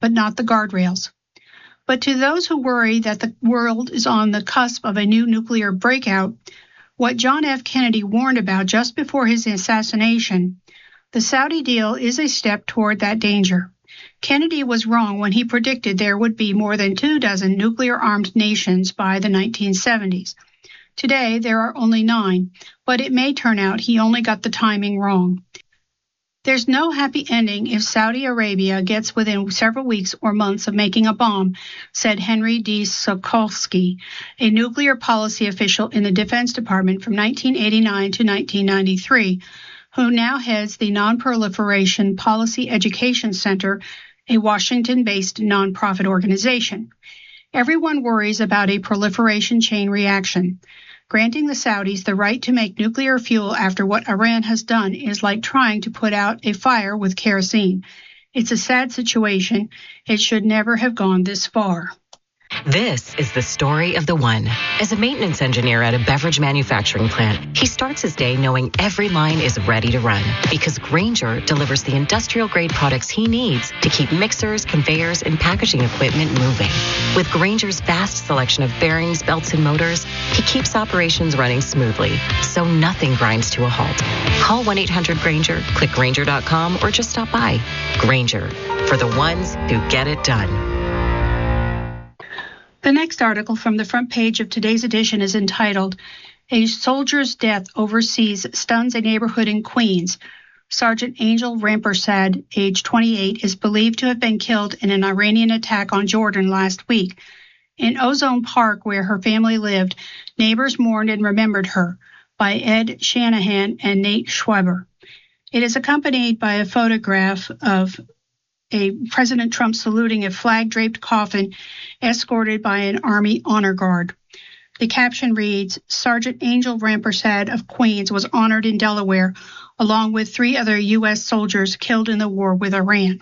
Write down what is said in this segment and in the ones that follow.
but not the guardrails. But to those who worry that the world is on the cusp of a new nuclear breakout, what John F. Kennedy warned about just before his assassination, the Saudi deal is a step toward that danger. Kennedy was wrong when he predicted there would be more than 24 nuclear-armed nations by the 1970s. Today, there are only 9, but it may turn out he only got the timing wrong. There's no happy ending if Saudi Arabia gets within several weeks or months of making a bomb, said Henry D. Sokolsky, a nuclear policy official in the Defense Department from 1989 to 1993, who now heads the Non-Proliferation Policy Education Center, a Washington-based nonprofit organization. Everyone worries about a proliferation chain reaction. Granting the Saudis the right to make nuclear fuel after what Iran has done is like trying to put out a fire with kerosene. It's a sad situation. It should never have gone this far. This is the story of the one. As a maintenance engineer at a beverage manufacturing plant, he starts his day knowing every line is ready to run because Grainger delivers the industrial-grade products he needs to keep mixers, conveyors, and packaging equipment moving. With Grainger's vast selection of bearings, belts, and motors, he keeps operations running smoothly, so nothing grinds to a halt. Call 1-800-GRAINGER, click Grainger.com, or just stop by. Grainger, for the ones who get it done. The next article from the front page of today's edition is entitled, A Soldier's Death Overseas Stuns a Neighborhood in Queens. Sergeant Angel Rampersad, age 28, is believed to have been killed in an Iranian attack on Jordan last week. In Ozone Park, where her family lived, neighbors mourned and remembered her, by Ed Shanahan and Nate Schweber. It is accompanied by a photograph of President Trump saluting a flag-draped coffin escorted by an Army honor guard. The caption reads, Sergeant Angel Rampersad of Queens was honored in Delaware, along with 3 other U.S. soldiers killed in the war with Iran.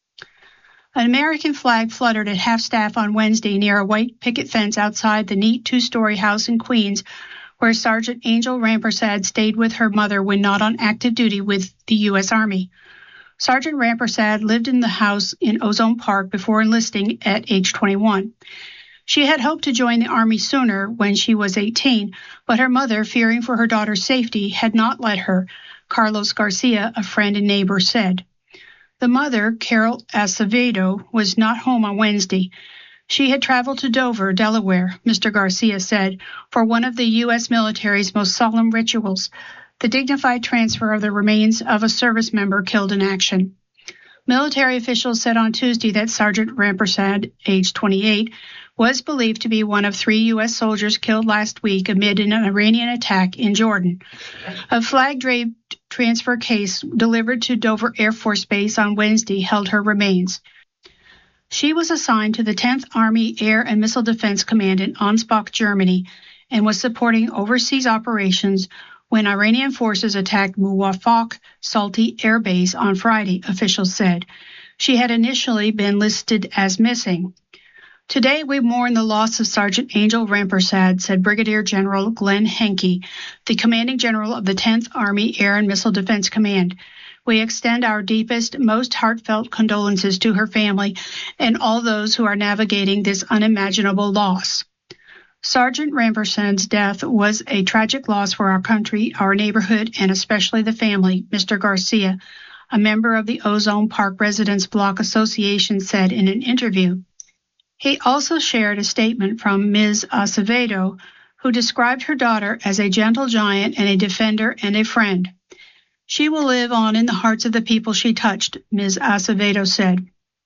An American flag fluttered at half-staff on Wednesday near a white picket fence outside the neat 2-story house in Queens, where Sergeant Angel Rampersad stayed with her mother when not on active duty with the U.S. Army. Sergeant Rampersad lived in the house in Ozone Park before enlisting at age 21. She had hoped to join the Army sooner when she was 18, but her mother, fearing for her daughter's safety, had not let her, Carlos Garcia, a friend and neighbor, said. The mother, Carol Acevedo, was not home on Wednesday. She had traveled to Dover, Delaware, Mr. Garcia said, for one of the U.S. military's most solemn rituals, the dignified transfer of the remains of a service member killed in action. Military officials said on Tuesday that Sergeant Rampersad, age 28, was believed to be one of 3 U.S. soldiers killed last week amid an Iranian attack in Jordan. A flag-draped transfer case delivered to Dover Air Force Base on Wednesday held her remains. She was assigned to the 10th Army Air and Missile Defense Command in Ansbach, Germany, and was supporting overseas operations when Iranian forces attacked Muwafaq Salti Air Base on Friday, officials said. She had initially been listed as missing. Today we mourn the loss of Sergeant Angel Rampersad, said Brigadier General Glenn Henke, the commanding general of the 10th Army Air and Missile Defense Command. We extend our deepest, most heartfelt condolences to her family and all those who are navigating this unimaginable loss. Sergeant Rampersad's death was a tragic loss for our country, our neighborhood, and especially the family, Mr. Garcia, a member of the Ozone Park Residents Block Association, said in an interview. He also shared a statement from Ms. Acevedo, who described her daughter as a gentle giant and a defender and a friend. She will live on in the hearts of the people she touched, Ms. Acevedo said.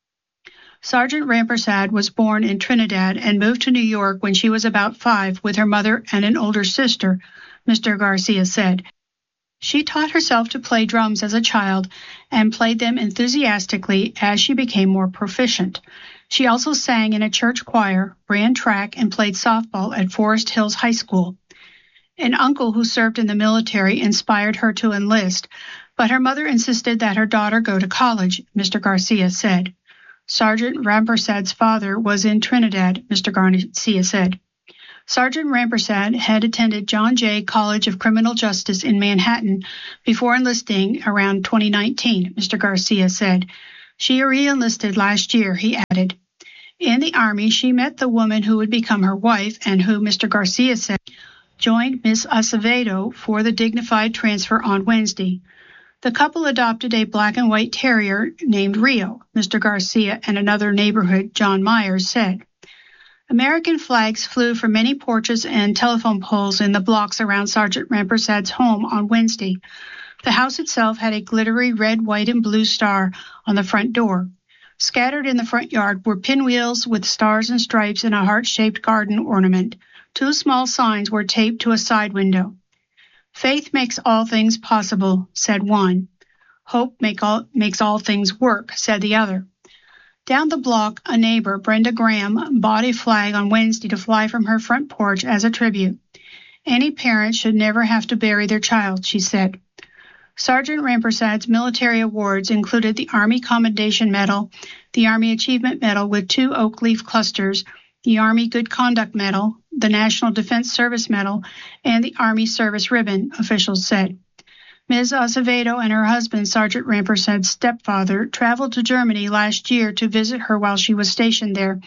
Sergeant Rampersad was born in Trinidad and moved to New York when she was about 5 with her mother and an older sister, Mr. Garcia said. She taught herself to play drums as a child and played them enthusiastically as she became more proficient. She also sang in a church choir, ran track, and played softball at Forest Hills High School. An uncle who served in the military inspired her to enlist, but her mother insisted that her daughter go to college, Mr. Garcia said. Sergeant Rampersad's father was in Trinidad, Mr. Garcia said. Sergeant Rampersad had attended John Jay College of Criminal Justice in Manhattan before enlisting around 2019, Mr. Garcia said. She re-enlisted last year, he added. In the Army, she met the woman who would become her wife and who, Mr. Garcia said, joined Ms. Acevedo for the dignified transfer on Wednesday. The couple adopted a black and white terrier named Rio, Mr. Garcia and another neighborhood, John Myers, said. American flags flew from many porches and telephone poles in the blocks around Sergeant Rampersad's home on Wednesday. The house itself had a glittery red, white, and blue star on the front door. Scattered in the front yard were pinwheels with stars and stripes and a heart-shaped garden ornament. 2 small signs were taped to a side window. Faith makes all things possible, said one. Hope makes all things work, said the other. Down the block, a neighbor, Brenda Graham, bought a flag on Wednesday to fly from her front porch as a tribute. Any parent should never have to bury their child, she said. Sergeant Rampersad's military awards included the Army Commendation Medal, the Army Achievement Medal with 2 oak leaf clusters, the Army Good Conduct Medal, the National Defense Service Medal, and the Army Service Ribbon, officials said. Ms. Acevedo and her husband, Sergeant Rampersad's stepfather, traveled to Germany last year to visit her while she was stationed there,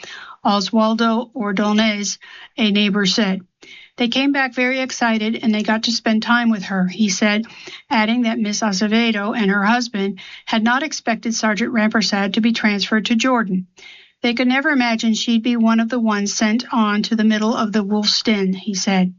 Oswaldo Ordonez, a neighbor said. They came back very excited and they got to spend time with her, he said, adding that Ms. Acevedo and her husband had not expected Sergeant Rampersad to be transferred to Jordan. They could never imagine she'd be one of the ones sent on to the middle of the Wolf's Den, he said.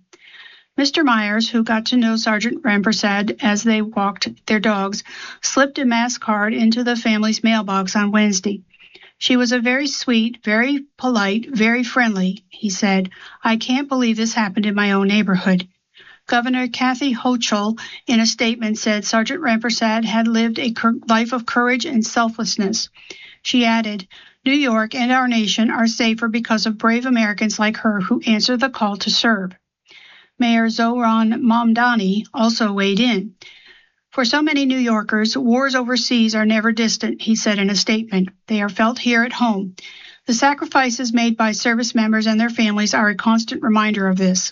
Mr. Myers, who got to know Sergeant Rampersad as they walked their dogs, slipped a mass card into the family's mailbox on Wednesday. She was a very sweet, very polite, very friendly, he said. I can't believe this happened in my own neighborhood. Governor Kathy Hochul, in a statement, said Sergeant Rampersad had lived a life of courage and selflessness. She added, New York and our nation are safer because of brave Americans like her who answer the call to serve. Mayor Zohran Mamdani also weighed in. For so many New Yorkers, wars overseas are never distant, he said in a statement. They are felt here at home. The sacrifices made by service members and their families are a constant reminder of this.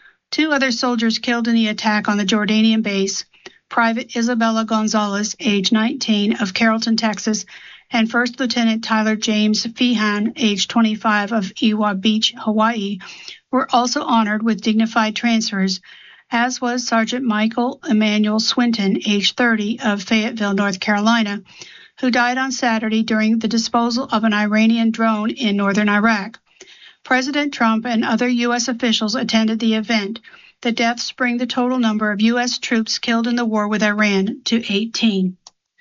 2 other soldiers killed in the attack on the Jordanian base, Private Isabella Gonzalez, age 19, of Carrollton, Texas, and First Lieutenant Tyler James Feehan, age 25, of Ewa Beach, Hawaii, were also honored with dignified transfers, as was Sergeant Michael Emmanuel Swinton, age 30, of Fayetteville, North Carolina, who died on Saturday during the disposal of an Iranian drone in northern Iraq. President Trump and other U.S. officials attended the event. The deaths bring the total number of U.S. troops killed in the war with Iran to 18.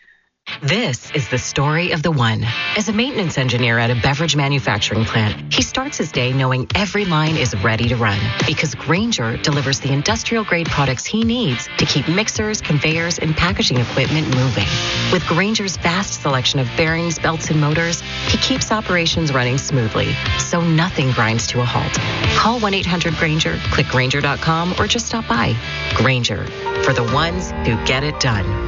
This is the story of the one. As a maintenance engineer at a beverage manufacturing plant, he starts his day knowing every line is ready to run because Grainger delivers the industrial-grade products he needs to keep mixers, conveyors, and packaging equipment moving. With Grainger's vast selection of bearings, belts, and motors, he keeps operations running smoothly, so nothing grinds to a halt. Call 1-800-GRAINGER, click Grainger.com, or just stop by. Grainger, for the ones who get it done.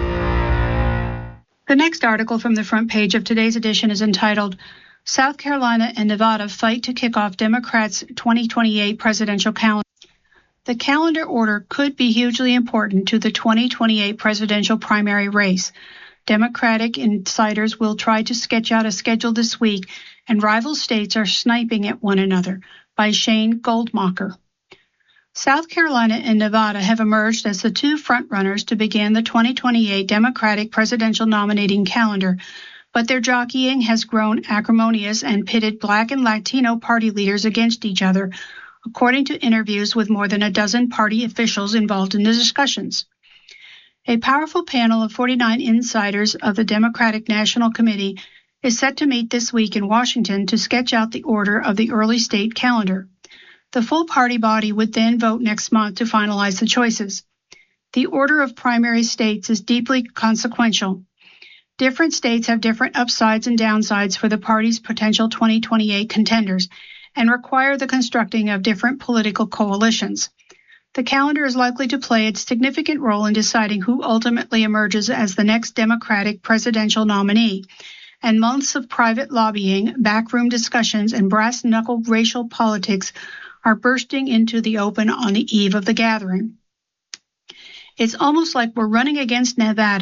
The next article from the front page of today's edition is entitled, South Carolina and Nevada Fight to Kick Off Democrats' 2028 Presidential Calendar. The calendar order could be hugely important to the 2028 presidential primary race. Democratic insiders will try to sketch out a schedule this week, and rival states are sniping at one another, by Shane Goldmacher. South Carolina and Nevada have emerged as the 2 frontrunners to begin the 2028 Democratic presidential nominating calendar, but their jockeying has grown acrimonious and pitted Black and Latino party leaders against each other, according to interviews with more than a dozen party officials involved in the discussions. A powerful panel of 49 insiders of the Democratic National Committee is set to meet this week in Washington to sketch out the order of the early state calendar. The full party body would then vote next month to finalize the choices. The order of primary states is deeply consequential. Different states have different upsides and downsides for the party's potential 2028 contenders and require the constructing of different political coalitions. The calendar is likely to play a significant role in deciding who ultimately emerges as the next Democratic presidential nominee, and months of private lobbying, backroom discussions, and brass-knuckle racial politics are bursting into the open on the eve of the gathering. It's almost like we're running against Nevada.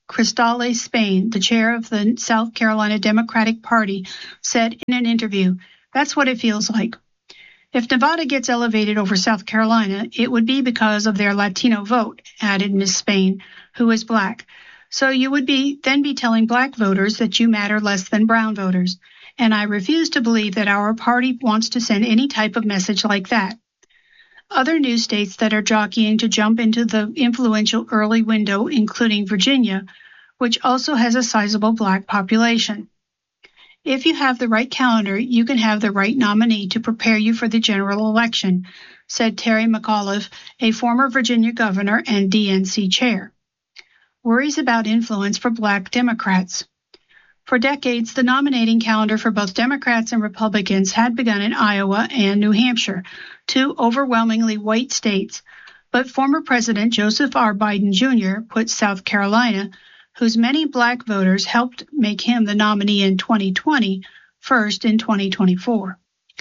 Cristales Spain, the chair of the South Carolina Democratic Party, said in an interview, "That's what it feels like. If Nevada gets elevated over South Carolina, it would be because of their Latino vote," added Ms. Spain, who is Black. "So you would then be telling Black voters that you matter less than brown voters. And I refuse to believe that our party wants to send any type of message like that." Other new states that are jockeying to jump into the influential early window, including Virginia, which also has a sizable Black population. "If you have the right calendar, you can have the right nominee to prepare you for the general election," said Terry McAuliffe, a former Virginia governor and DNC chair. Worries about influence for Black Democrats. For decades, the nominating calendar for both Democrats and Republicans had begun in Iowa and New Hampshire, two overwhelmingly white states, but former President Joseph R. Biden Jr. put South Carolina, whose many Black voters helped make him the nominee in 2020, first in 2024.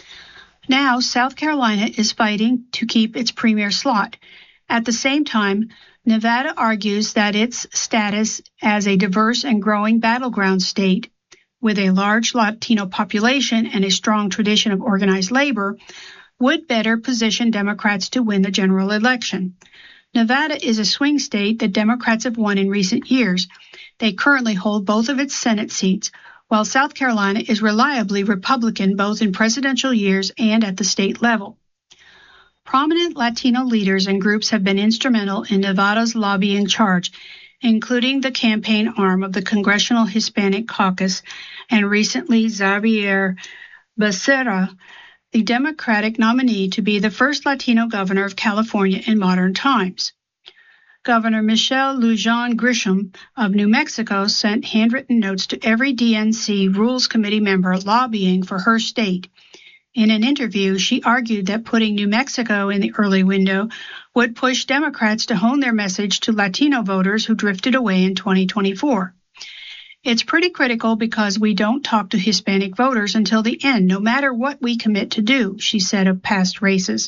Now, South Carolina is fighting to keep its premier slot. At the same time, Nevada argues that its status as a diverse and growing battleground state with a large Latino population and a strong tradition of organized labor would better position Democrats to win the general election. Nevada is a swing state that Democrats have won in recent years. They currently hold both of its Senate seats, while South Carolina is reliably Republican both in presidential years and at the state level. Prominent Latino leaders and groups have been instrumental in Nevada's lobbying charge, including the campaign arm of the Congressional Hispanic Caucus and recently Xavier Becerra, the Democratic nominee to be the first Latino governor of California in modern times. Governor Michelle Lujan Grisham of New Mexico sent handwritten notes to every DNC Rules Committee member lobbying for her state. In an interview, she argued that putting New Mexico in the early window would push Democrats to hone their message to Latino voters who drifted away in 2024. "It's pretty critical because we don't talk to Hispanic voters until the end, no matter what we commit to do," she said of past races.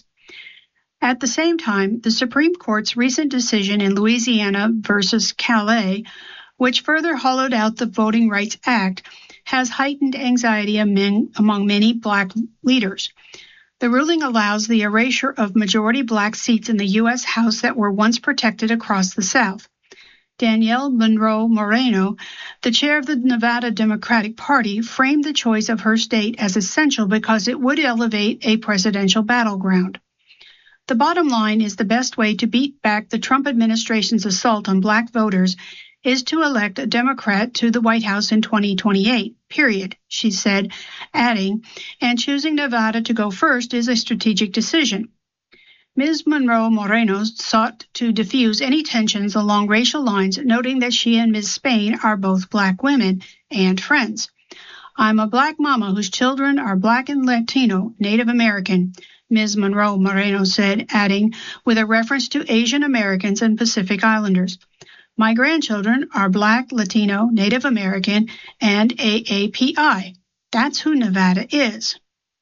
At the same time, the Supreme Court's recent decision in Louisiana versus Calais, which further hollowed out the Voting Rights Act, has heightened anxiety among many Black leaders. The ruling allows the erasure of majority Black seats in the U.S. House that were once protected across the South. Danielle Monroe Moreno, the chair of the Nevada Democratic Party, framed the choice of her state as essential because it would elevate a presidential battleground. "The bottom line is the best way to beat back the Trump administration's assault on Black voters is to elect a Democrat to the White House in 2028, period," she said, adding, "and choosing Nevada to go first is a strategic decision." Ms. Monroe Moreno sought to diffuse any tensions along racial lines, noting that she and Ms. Spain are both Black women and friends. "I'm a Black mama whose children are Black and Latino, Native American," Ms. Monroe Moreno said, adding, with a reference to Asian Americans and Pacific Islanders, "My grandchildren are Black, Latino, Native American, and AAPI. That's who Nevada is."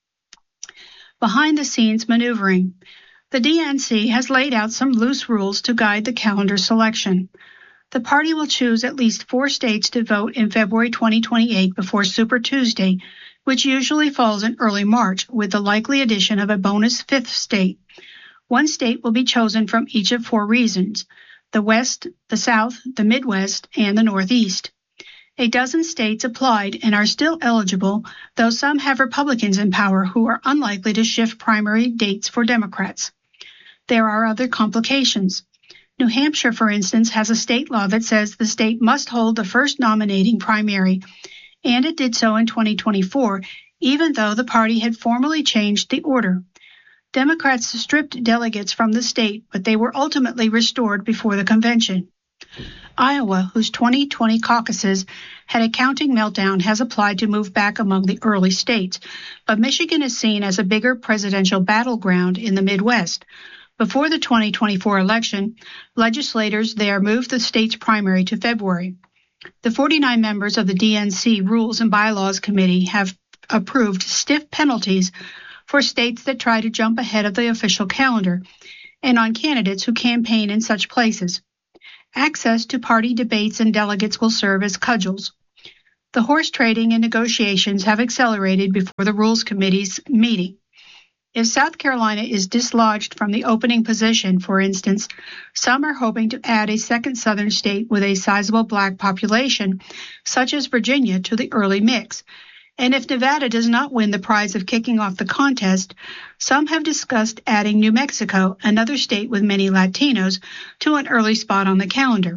Behind the scenes maneuvering. The DNC has laid out some loose rules to guide the calendar selection. The party will choose at least 4 states to vote in February 2028 before Super Tuesday, which usually falls in early March, with the likely addition of a bonus 5th state. 1 state will be chosen from each of 4 regions: the West, the South, the Midwest, and the Northeast. A dozen states applied and are still eligible, though some have Republicans in power who are unlikely to shift primary dates for Democrats. There are other complications. New Hampshire, for instance, has a state law that says the state must hold the first nominating primary, and it did so in 2024, even though the party had formally changed the order. Democrats stripped delegates from the state, but they were ultimately restored before the convention. Iowa, whose 2020 caucuses had a counting meltdown, has applied to move back among the early states, but Michigan is seen as a bigger presidential battleground in the Midwest. Before the 2024 election, legislators there moved the state's primary to February. The 49 members of the DNC Rules and Bylaws Committee have approved stiff penalties for states that try to jump ahead of the official calendar and on candidates who campaign in such places. Access to party debates and delegates will serve as cudgels. The horse trading and negotiations have accelerated before the Rules Committee's meeting. If South Carolina is dislodged from the opening position, for instance, some are hoping to add a second southern state with a sizable black population, such as Virginia, to the early mix. And if Nevada does not win the prize of kicking off the contest, some have discussed adding New Mexico, another state with many Latinos, to an early spot on the calendar.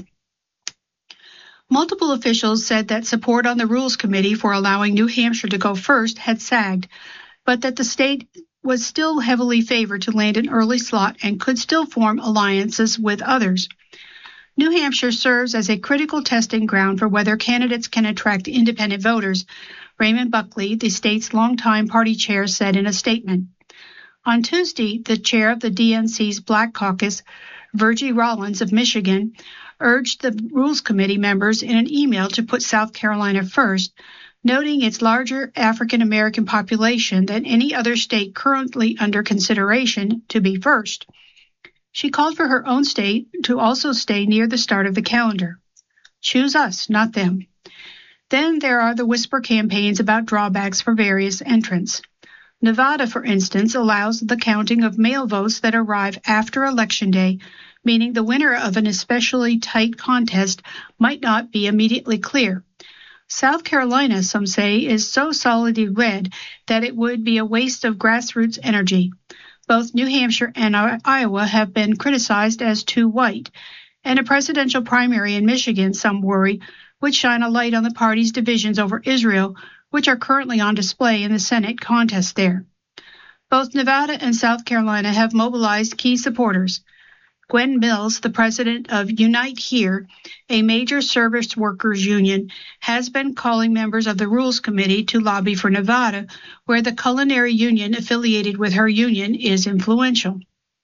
Multiple officials said that support on the Rules Committee for allowing New Hampshire to go first had sagged, but that the state was still heavily favored to land an early slot and could still form alliances with others. New Hampshire serves as a critical testing ground for whether candidates can attract independent voters, Raymond Buckley, the state's longtime party chair, said in a statement. On Tuesday, the chair of the DNC's Black Caucus, Virgie Rollins of Michigan, urged the Rules Committee members in an email to put South Carolina first, noting its larger African American population than any other state currently under consideration to be first. She called for her own state to also stay near the start of the calendar. Choose us, not them. Then there are the whisper campaigns about drawbacks for various entrants. Nevada, for instance, allows the counting of mail votes that arrive after Election Day, meaning the winner of an especially tight contest might not be immediately clear. South Carolina, some say, is so solidly red that it would be a waste of grassroots energy. Both New Hampshire and Iowa have been criticized as too white, and a presidential primary in Michigan, some worry, would shine a light on the party's divisions over Israel, which are currently on display in the Senate contest there. Both Nevada and South Carolina have mobilized key supporters. Gwen Mills, the president of Unite Here, a major service workers union, has been calling members of the Rules Committee to lobby for Nevada, where the culinary union affiliated with her union is influential.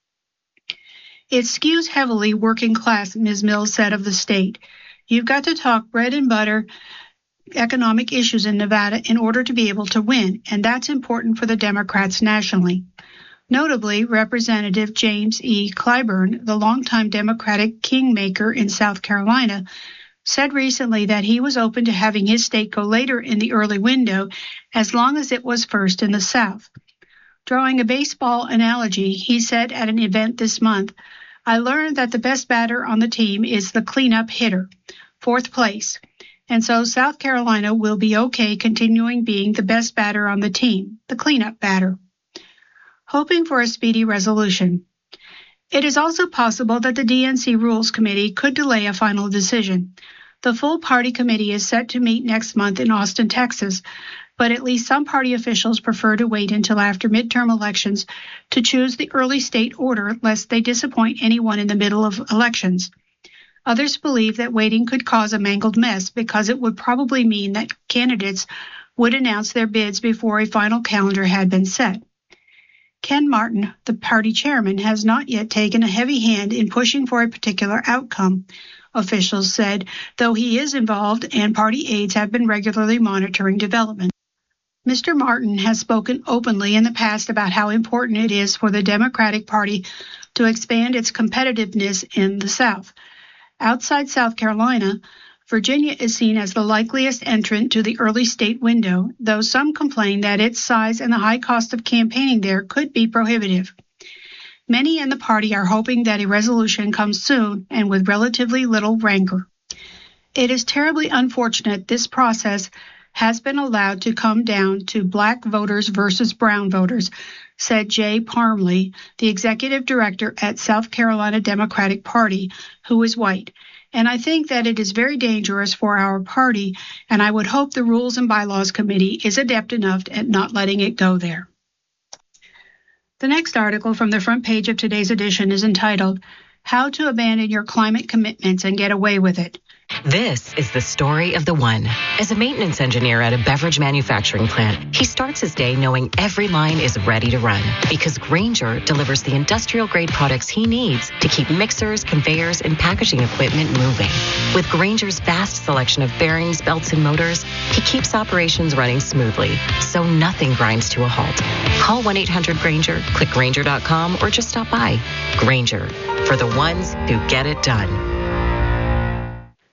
It skews heavily working class, Ms. Mills said of the state. You've got to talk bread and butter economic issues in Nevada in order to be able to win, and that's important for the Democrats nationally. Notably, Representative James E. Clyburn, the longtime Democratic kingmaker in South Carolina, said recently that he was open to having his state go later in the early window as long as it was first in the South. Drawing a baseball analogy, he said at an event this month, I learned that the best batter on the team is the cleanup hitter, fourth place, and so South Carolina will be okay continuing being the best batter on the team, the cleanup batter. Hoping for a speedy resolution. It is also possible that the DNC Rules Committee could delay a final decision. The full party committee is set to meet next month in Austin, Texas, but at least some party officials prefer to wait until after midterm elections to choose the early state order lest they disappoint anyone in the middle of elections. Others believe that waiting could cause a mangled mess because it would probably mean that candidates would announce their bids before a final calendar had been set. Ken Martin, the party chairman, has not yet taken a heavy hand in pushing for a particular outcome, officials said, though he is involved and party aides have been regularly monitoring development. Mr. Martin has spoken openly in the past about how important it is for the Democratic Party to expand its competitiveness in the South. Outside South Carolina, Virginia is seen as the likeliest entrant to the early state window, though some complain that its size and the high cost of campaigning there could be prohibitive. Many in the party are hoping that a resolution comes soon and with relatively little rancor. It is terribly unfortunate this process has been allowed to come down to black voters versus brown voters, said Jay Parmley, the executive director at South Carolina Democratic Party, who is white. And I think that it is very dangerous for our party, and I would hope the Rules and Bylaws Committee is adept enough at not letting it go there. The next article from the front page of today's edition is entitled, How to Abandon Your Climate Commitments and Get Away with It. This is the story of the one. As a maintenance engineer at a beverage manufacturing plant, he starts his day knowing every line is ready to run because Grainger delivers the industrial-grade products he needs to keep mixers, conveyors, and packaging equipment moving. With Grainger's vast selection of bearings, belts, and motors, he keeps operations running smoothly, so nothing grinds to a halt. Call 1-800-GRAINGER, click Grainger.com, or just stop by. Grainger, for the ones who get it done.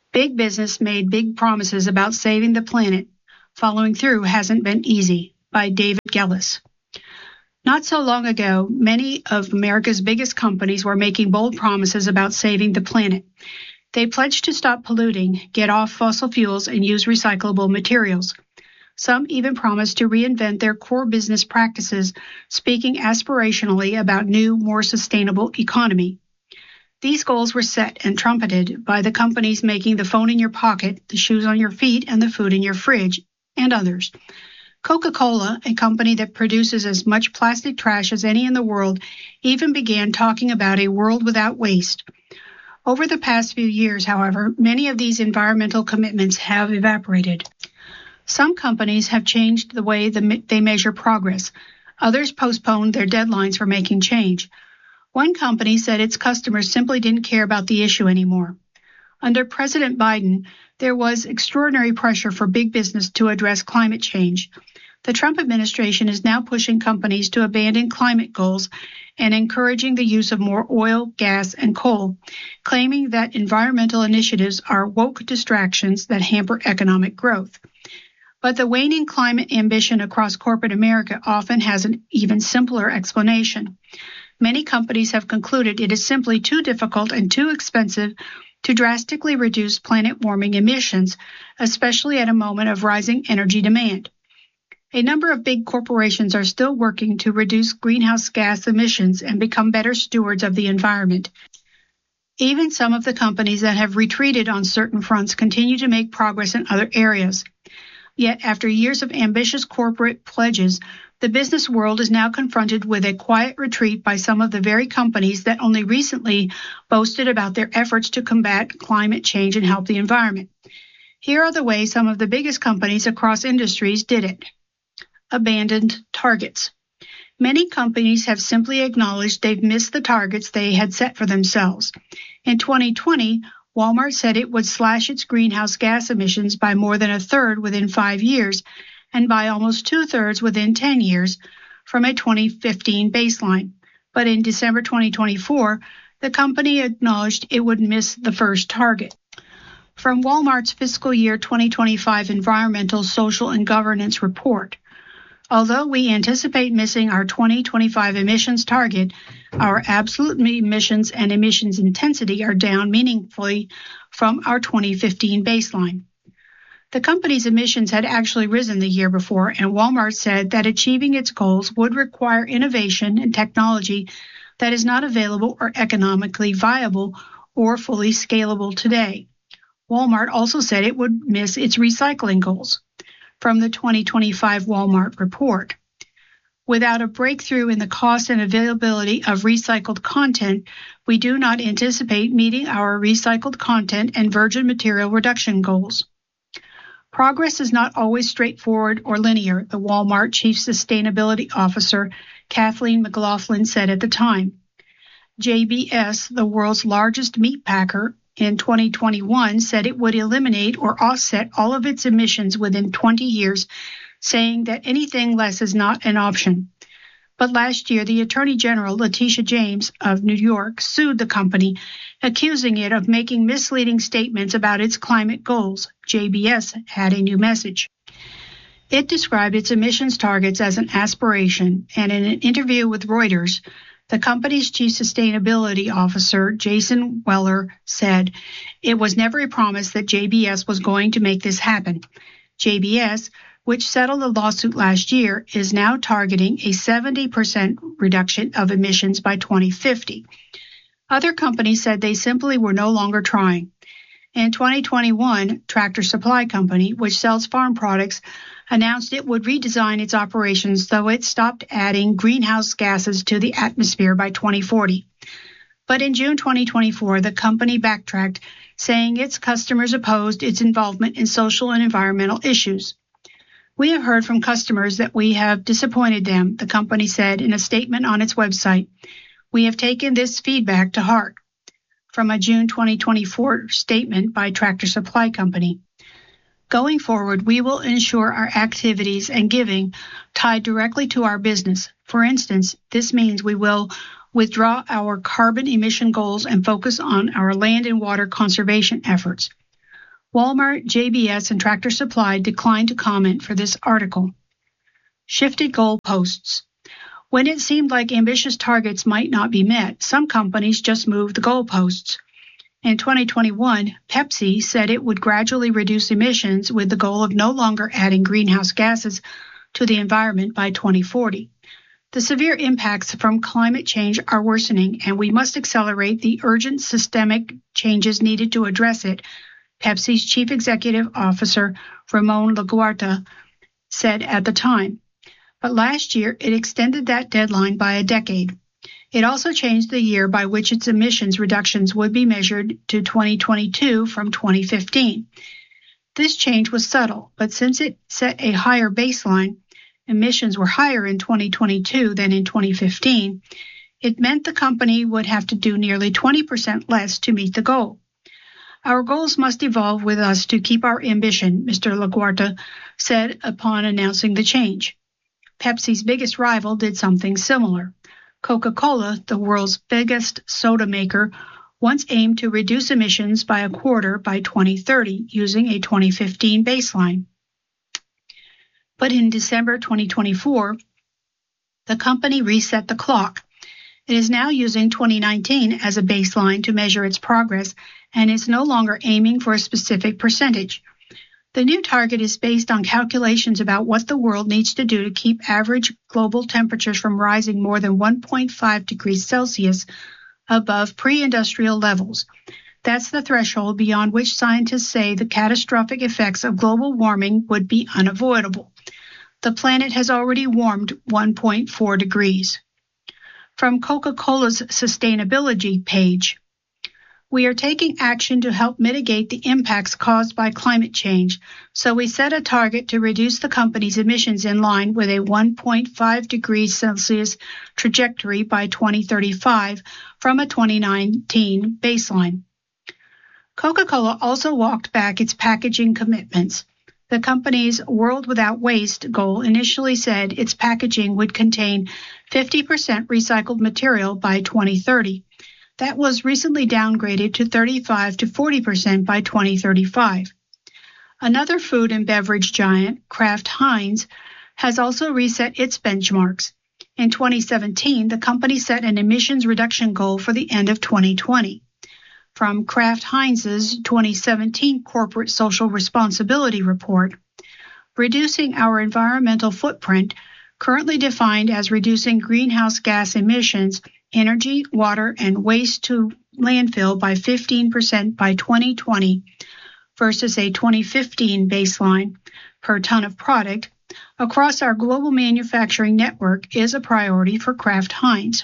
Big business made big promises about saving the planet. Following through hasn't been easy, by David Gellis. Not so long ago, many of America's biggest companies were making bold promises about saving the planet. They pledged to stop polluting, get off fossil fuels, and use recyclable materials. Some even promised to reinvent their core business practices, speaking aspirationally about new, more sustainable economy. These goals were set and trumpeted by the companies making the phone in your pocket, the shoes on your feet, and the food in your fridge, and others. Coca-Cola, a company that produces as much plastic trash as any in the world, even began talking about a world without waste. Over the past few years, however, many of these environmental commitments have evaporated. Some companies have changed the way they measure progress. Others postponed their deadlines for making change. One company said its customers simply didn't care about the issue anymore. Under President Biden, there was extraordinary pressure for big business to address climate change. The Trump administration is now pushing companies to abandon climate goals and encouraging the use of more oil, gas, and coal, claiming that environmental initiatives are woke distractions that hamper economic growth. But the waning climate ambition across corporate America often has an even simpler explanation. Many companies have concluded it is simply too difficult and too expensive to drastically reduce planet warming emissions, especially at a moment of rising energy demand. A number of big corporations are still working to reduce greenhouse gas emissions and become better stewards of the environment. Even some of the companies that have retreated on certain fronts continue to make progress in other areas. Yet, after years of ambitious corporate pledges, the business world is now confronted with a quiet retreat by some of the very companies that only recently boasted about their efforts to combat climate change and help the environment. Here are the ways some of the biggest companies across industries did it. Abandoned targets. Many companies have simply acknowledged they've missed the targets they had set for themselves. In 2020, Walmart said it would slash its greenhouse gas emissions by more than a third within 5 years and by almost 2/3 within 10 years from a 2015 baseline. But in December 2024, the company acknowledged it would miss the first target. From Walmart's fiscal year 2025 Environmental, Social, and Governance report, although we anticipate missing our 2025 emissions target, our absolute emissions and emissions intensity are down meaningfully from our 2015 baseline. The company's emissions had actually risen the year before, and Walmart said that achieving its goals would require innovation and technology that is not available or economically viable or fully scalable today. Walmart also said it would miss its recycling goals. From the 2025 Walmart report, without a breakthrough in the cost and availability of recycled content, we do not anticipate meeting our recycled content and virgin material reduction goals. Progress is not always straightforward or linear, the Walmart Chief Sustainability Officer, Kathleen McLaughlin, said at the time. JBS, the world's largest meat packer, in 2021 said it would eliminate or offset all of its emissions within 20 years, saying that anything less is not an option. But last year, the Attorney General, Letitia James of New York, sued the company, accusing it of making misleading statements about its climate goals. JBS had a new message. It described its emissions targets as an aspiration, and in an interview with Reuters, the company's chief sustainability officer, Jason Weller, said it was never a promise that JBS was going to make this happen. JBS, which settled a lawsuit last year, is now targeting a 70% reduction of emissions by 2050. Other companies said they simply were no longer trying. In 2021, Tractor Supply Company, which sells farm products, announced it would redesign its operations so it stopped adding greenhouse gases to the atmosphere by 2040. But in June 2024, the company backtracked, saying its customers opposed its involvement in social and environmental issues. We have heard from customers that we have disappointed them, the company said in a statement on its website. We have taken this feedback to heart. From a June 2024 statement by Tractor Supply Company. Going forward, we will ensure our activities and giving tied directly to our business. For instance, this means we will withdraw our carbon emission goals and focus on our land and water conservation efforts. Walmart, JBS, and Tractor Supply declined to comment for this article. Shifted goalposts. When it seemed like ambitious targets might not be met, some companies just moved the goalposts. In 2021, Pepsi said it would gradually reduce emissions with the goal of no longer adding greenhouse gases to the environment by 2040. The severe impacts from climate change are worsening, and we must accelerate the urgent systemic changes needed to address it, Pepsi's Chief Executive Officer Ramon Laguarta said at the time. But last year, it extended that deadline by a decade. It also changed the year by which its emissions reductions would be measured to 2022 from 2015. This change was subtle, but since it set a higher baseline, emissions were higher in 2022 than in 2015, it meant the company would have to do nearly 20% less to meet the goal. Our goals must evolve with us to keep our ambition, Mr. LaGuarta said upon announcing the change. Pepsi's biggest rival did something similar. Coca-Cola, the world's biggest soda maker, once aimed to reduce emissions by a quarter by 2030 using a 2015 baseline. But in December 2024, the company reset the clock. It is now using 2019 as a baseline to measure its progress and is no longer aiming for a specific percentage. The new target is based on calculations about what the world needs to do to keep average global temperatures from rising more than 1.5 degrees Celsius above pre-industrial levels. That's the threshold beyond which scientists say the catastrophic effects of global warming would be unavoidable. The planet has already warmed 1.4 degrees. From Coca-Cola's sustainability page, we are taking action to help mitigate the impacts caused by climate change, so we set a target to reduce the company's emissions in line with a 1.5 degrees Celsius trajectory by 2035 from a 2019 baseline. Coca-Cola also walked back its packaging commitments. The company's World Without Waste goal initially said its packaging would contain 50% recycled material by 2030. That was recently downgraded to 35 to 40% by 2035. Another food and beverage giant, Kraft Heinz, has also reset its benchmarks. In 2017, the company set an emissions reduction goal for the end of 2020. From Kraft Heinz's 2017 Corporate Social Responsibility Report, reducing our environmental footprint, currently defined as reducing greenhouse gas emissions, energy, water, and waste to landfill by 15% by 2020 versus a 2015 baseline per ton of product across our global manufacturing network is a priority for Kraft Heinz.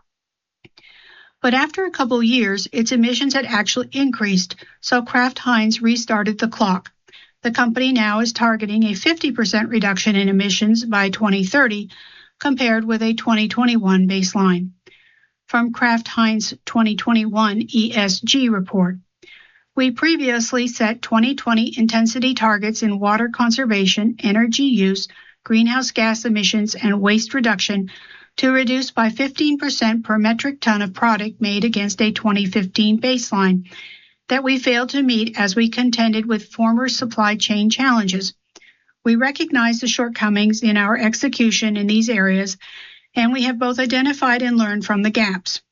But after a couple years, its emissions had actually increased, so Kraft Heinz restarted the clock. The company now is targeting a 50% reduction in emissions by 2030 compared with a 2021 baseline. From Kraft Heinz 2021 ESG report, we previously set 2020 intensity targets in water conservation, energy use, greenhouse gas emissions, and waste reduction to reduce by 15% per metric ton of product made against a 2015 baseline that we failed to meet as we contended with former supply chain challenges. We recognize the shortcomings in our execution in these areas, and we have both identified and learned from the gaps.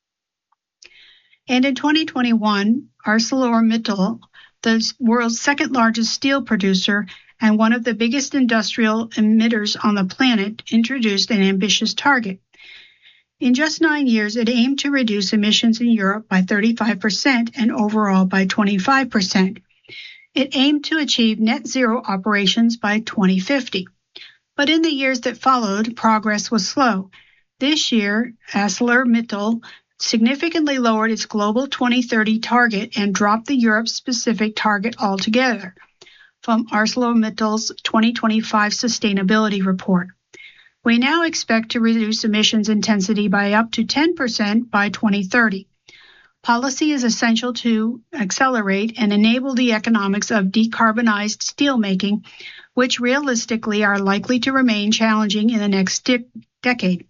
And in 2021, ArcelorMittal, the world's second largest steel producer and one of the biggest industrial emitters on the planet, introduced an ambitious target. In just 9 years, it aimed to reduce emissions in Europe by 35% and overall by 25%. It aimed to achieve net zero operations by 2050. But in the years that followed, progress was slow. This year, ArcelorMittal significantly lowered its global 2030 target and dropped the Europe-specific target altogether. From ArcelorMittal's 2025 sustainability report, we now expect to reduce emissions intensity by up to 10% by 2030. Policy is essential to accelerate and enable the economics of decarbonized steelmaking, which realistically are likely to remain challenging in the next decade.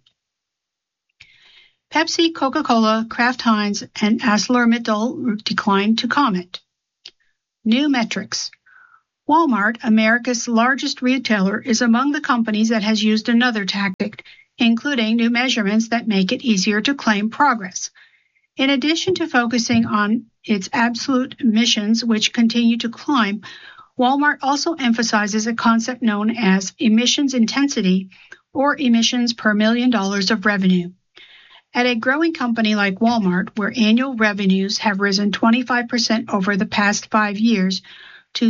Pepsi, Coca-Cola, Kraft Heinz, and ArcelorMittal declined to comment. New metrics. Walmart, America's largest retailer, is among the companies that has used another tactic, including new measurements that make it easier to claim progress. In addition to focusing on its absolute emissions, which continue to climb, Walmart also emphasizes a concept known as emissions intensity, or emissions per $1 million of revenue. At a growing company like Walmart, where annual revenues have risen 25% over the past 5 years to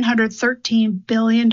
$713 billion,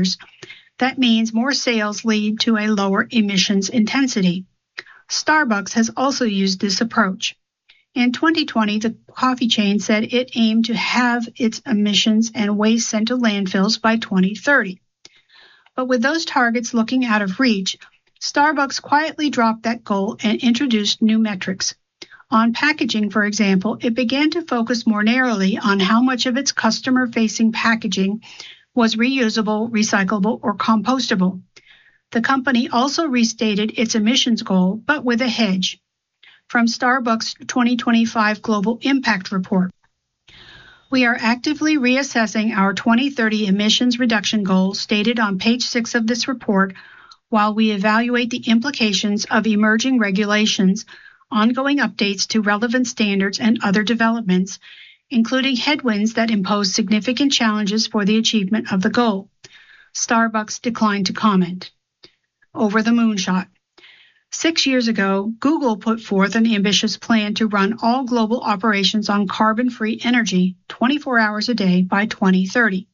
that means more sales lead to a lower emissions intensity. Starbucks has also used this approach. In 2020, the coffee chain said it aimed to have its emissions and waste sent to landfills by 2030. But with those targets looking out of reach, Starbucks quietly dropped that goal and introduced new metrics. On packaging, for example, it began to focus more narrowly on how much of its customer-facing packaging was reusable, recyclable, or compostable. The company also restated its emissions goal, but with a hedge. From Starbucks' 2025 Global Impact Report. We are actively reassessing our 2030 emissions reduction goals stated on page 6 of this report while we evaluate the implications of emerging regulations, ongoing updates to relevant standards, and other developments, including headwinds that impose significant challenges for the achievement of the goal. Starbucks declined to comment. Over the moonshot. 6 years ago, Google put forth an ambitious plan to run all global operations on carbon-free energy 24 hours a day by 2030.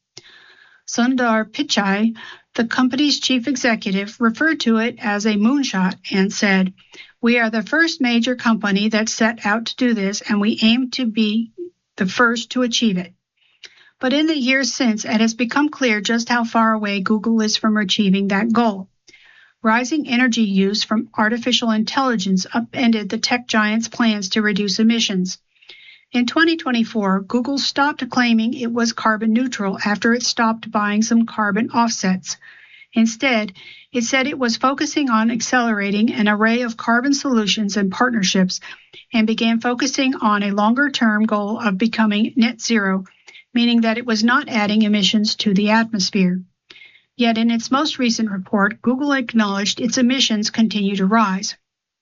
Sundar Pichai, the company's chief executive, referred to it as a moonshot and said, "We are the first major company that set out to do this, and we aim to be the first to achieve it." But in the years since, it has become clear just how far away Google is from achieving that goal. Rising energy use from artificial intelligence upended the tech giant's plans to reduce emissions. In 2024, Google stopped claiming it was carbon neutral after it stopped buying some carbon offsets. Instead, it said it was focusing on accelerating an array of carbon solutions and partnerships and began focusing on a longer-term goal of becoming net zero, meaning that it was not adding emissions to the atmosphere. Yet in its most recent report, Google acknowledged its emissions continue to rise.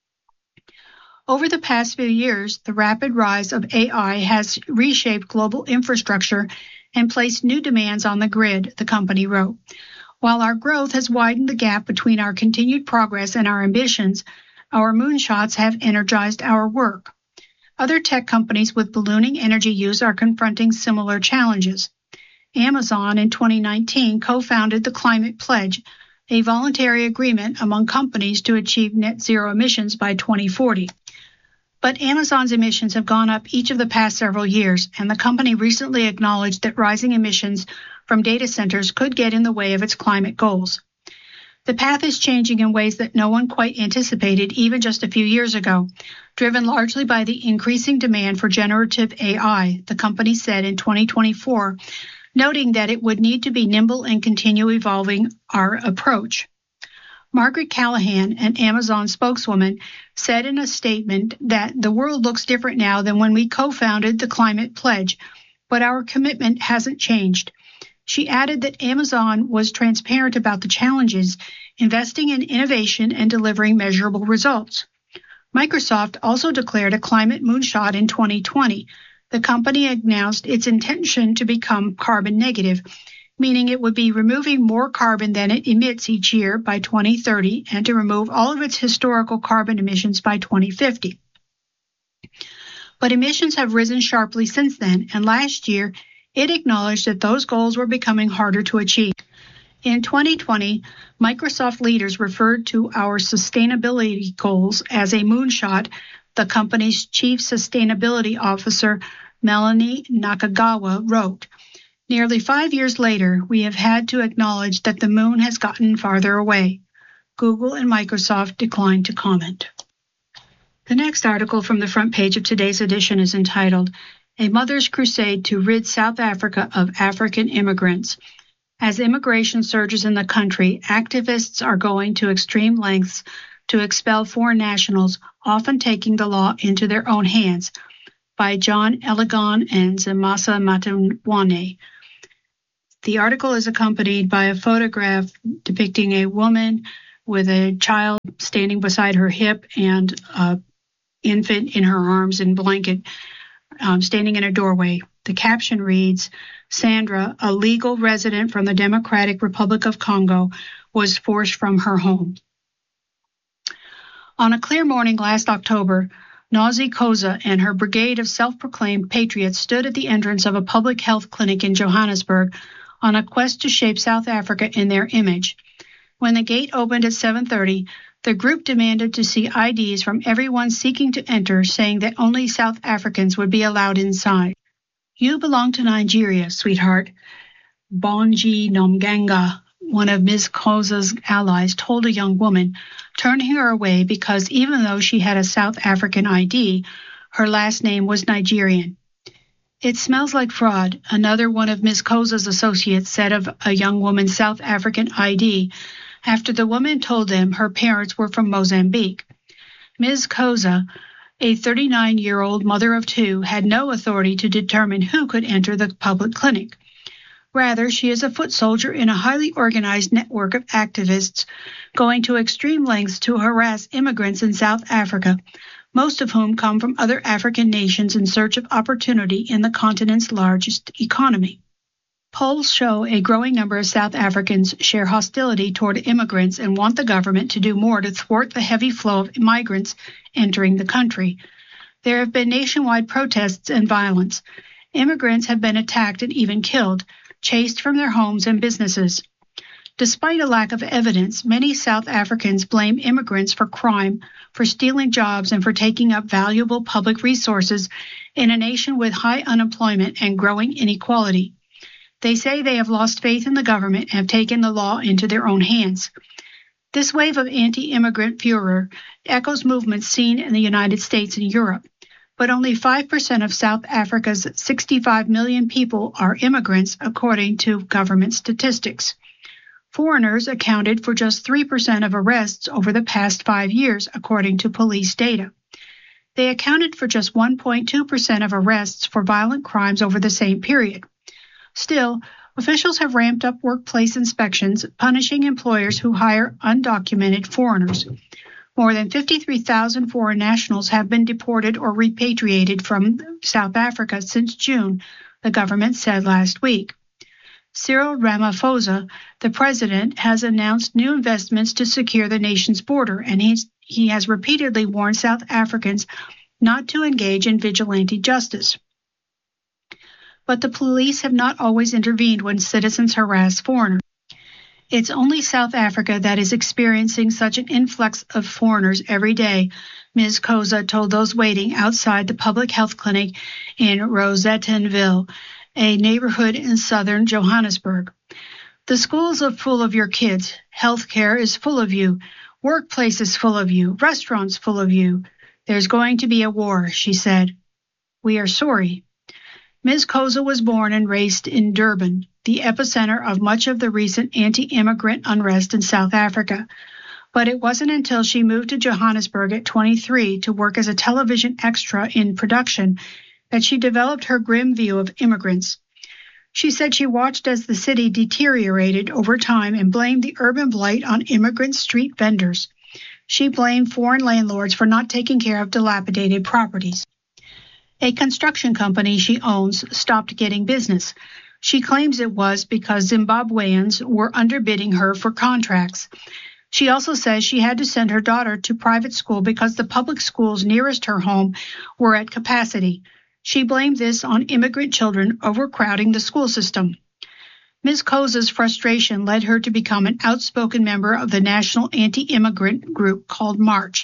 Over the past few years, the rapid rise of AI has reshaped global infrastructure and placed new demands on the grid, the company wrote. While our growth has widened the gap between our continued progress and our ambitions, our moonshots have energized our work. Other tech companies with ballooning energy use are confronting similar challenges. Amazon in 2019 co-founded the Climate Pledge, a voluntary agreement among companies to achieve net zero emissions by 2040. But Amazon's emissions have gone up each of the past several years, and the company recently acknowledged that rising emissions from data centers could get in the way of its climate goals. The path is changing in ways that no one quite anticipated even just a few years ago, driven largely by the increasing demand for generative AI, the company said in 2024, noting that it would need to be nimble and continue evolving our approach. Margaret Callahan, an Amazon spokeswoman, said in a statement that the world looks different now than when we co-founded the Climate Pledge, but our commitment hasn't changed. She added that Amazon was transparent about the challenges, investing in innovation and delivering measurable results. Microsoft also declared a climate moonshot in 2020. The company announced its intention to become carbon negative, meaning it would be removing more carbon than it emits each year by 2030 and to remove all of its historical carbon emissions by 2050. But emissions have risen sharply since then, and last year it acknowledged that those goals were becoming harder to achieve. In 2020, Microsoft leaders referred to our sustainability goals as a moonshot, the company's chief sustainability officer, Melanie Nakagawa, wrote. Nearly 5 years later, we have had to acknowledge that the moon has gotten farther away. Google and Microsoft declined to comment. The next article from the front page of today's edition is entitled, A Mother's Crusade to Rid South Africa of African Immigrants. As immigration surges in the country, activists are going to extreme lengths to expel foreign nationals, often taking the law into their own hands. by John Elegon and Zamasa Matawane. The article is accompanied by a photograph depicting a woman with a child standing beside her hip and an infant in her arms and blanket standing in a doorway. The caption reads, Sandra, a legal resident from the Democratic Republic of Congo, was forced from her home. On a clear morning last October, Nazi Koza and her brigade of self-proclaimed patriots stood at the entrance of a public health clinic in Johannesburg on a quest to shape South Africa in their image. When the gate opened at 7:30, the group demanded to see IDs from everyone seeking to enter, saying that only South Africans would be allowed inside. You belong to Nigeria, sweetheart, Bonji Nomganga, one of Ms. Koza's allies, told a young woman, turning her away because even though she had a South African ID, her last name was Nigerian. It smells like fraud, another one of Ms. Koza's associates said of a young woman's South African ID, after the woman told them her parents were from Mozambique. Ms. Koza, a 39-year-old mother of two, had no authority to determine who could enter the public clinic. Rather, she is a foot soldier in a highly organized network of activists going to extreme lengths to harass immigrants in South Africa, most of whom come from other African nations in search of opportunity in the continent's largest economy. Polls show a growing number of South Africans share hostility toward immigrants and want the government to do more to thwart the heavy flow of migrants entering the country. There have been nationwide protests and violence. Immigrants have been attacked and even killed, chased from their homes and businesses. Despite a lack of evidence, many South Africans blame immigrants for crime, for stealing jobs, and for taking up valuable public resources in a nation with high unemployment and growing inequality. They say they have lost faith in the government and have taken the law into their own hands. This wave of anti-immigrant furor echoes movements seen in the United States and Europe, but only 5% of South Africa's 65 million people are immigrants, according to government statistics. Foreigners accounted for just 3% of arrests over the past 5 years, according to police data. They accounted for just 1.2% of arrests for violent crimes over the same period. Still, officials have ramped up workplace inspections, punishing employers who hire undocumented foreigners. More than 53,000 foreign nationals have been deported or repatriated from South Africa since June, the government said last week. Cyril Ramaphosa, the president, has announced new investments to secure the nation's border, and he has repeatedly warned South Africans not to engage in vigilante justice. But the police have not always intervened when citizens harass foreigners. It's only South Africa that is experiencing such an influx of foreigners every day, Ms. Koza told those waiting outside the public health clinic in Rosettenville, a neighborhood in southern Johannesburg. The schools are full of your kids. Healthcare is full of you. Workplace is full of you. Restaurants full of you. There's going to be a war, she said. We are sorry. Ms. Koza was born and raised in Durban, the epicenter of much of the recent anti-immigrant unrest in South Africa. But it wasn't until she moved to Johannesburg at 23 to work as a television extra in production that she developed her grim view of immigrants. She said she watched as the city deteriorated over time and blamed the urban blight on immigrant street vendors. She blamed foreign landlords for not taking care of dilapidated properties. A construction company she owns stopped getting business. She claims it was because Zimbabweans were underbidding her for contracts. She also says she had to send her daughter to private school because the public schools nearest her home were at capacity. She blamed this on immigrant children overcrowding the school system. Ms. Koza's frustration led her to become an outspoken member of the national anti-immigrant group called March.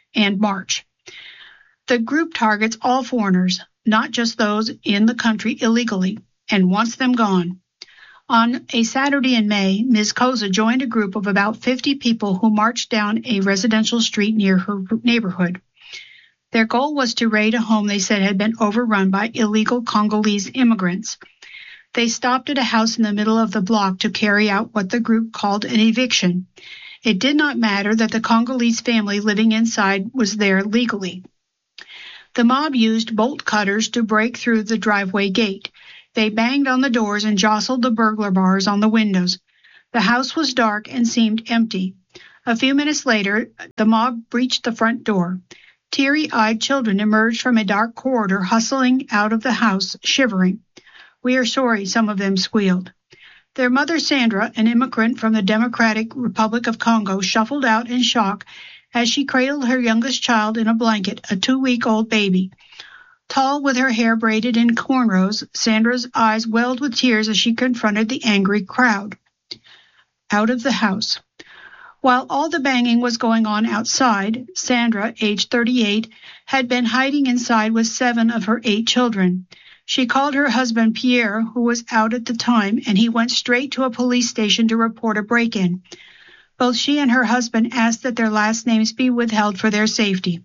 The group targets all foreigners, not just those in the country illegally, and wants them gone. On a Saturday in May, Ms. Koza joined a group of about 50 people who marched down a residential street near her neighborhood. Their goal was to raid a home they said had been overrun by illegal Congolese immigrants. They stopped at a house in the middle of the block to carry out what the group called an eviction. It did not matter that the Congolese family living inside was there legally. The mob used bolt cutters to break through the driveway gate. They banged on the doors and jostled the burglar bars on the windows. The house was dark and seemed empty. A few minutes later, the mob breached the front door. Teary-eyed children emerged from a dark corridor, hustling out of the house, shivering. "We are sorry," some of them squealed. Their mother, Sandra, an immigrant from the Democratic Republic of Congo, shuffled out in shock as she cradled her youngest child in a blanket, a 2-week-old baby. Tall, with her hair braided in cornrows, Sandra's eyes welled with tears as she confronted the angry crowd. Out of the house. While all the banging was going on outside, Sandra, age 38, had been hiding inside with 7 of her 8 children. She called her husband Pierre, who was out at the time, and he went straight to a police station to report a break-in. Both she and her husband asked that their last names be withheld for their safety.